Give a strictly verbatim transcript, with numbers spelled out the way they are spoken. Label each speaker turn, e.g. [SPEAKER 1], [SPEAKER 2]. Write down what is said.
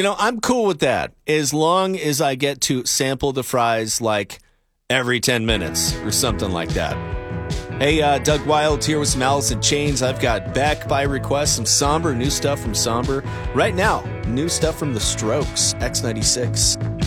[SPEAKER 1] You know, I'm cool with that as long as I get to sample the fries like every ten minutes or something like that. Hey, uh, Doug Wild here with some Alice in Chains. I've got back by request some Somber, new stuff from Somber. Right now, new stuff from The Strokes, X ninety-six.